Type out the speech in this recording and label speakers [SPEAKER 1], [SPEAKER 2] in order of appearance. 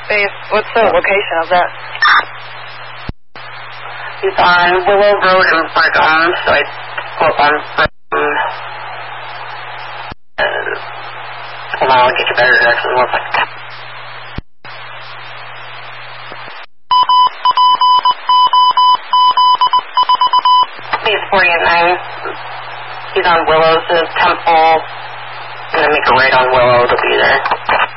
[SPEAKER 1] What's the location of that?
[SPEAKER 2] He's on Willow Road in Brigham, so I go up on Brigham. Hold on, I'll get you better directions. 1 second. He's 40 at 9. He's on Willow, so Temple. I'm going to make a right on Willow to be there.